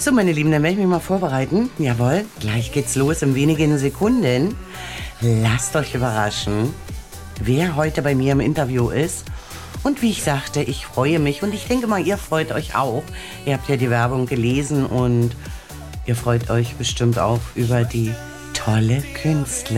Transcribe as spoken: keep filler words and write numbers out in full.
So, meine Lieben, dann werde ich mich mal vorbereiten. Jawohl, gleich geht's los in wenigen Sekunden. Lasst euch überraschen, wer heute bei mir im Interview ist. Und wie ich sagte, ich freue mich und ich denke mal, ihr freut euch auch. Ihr habt ja die Werbung gelesen und ihr freut euch bestimmt auch über die tolle Künstlerin.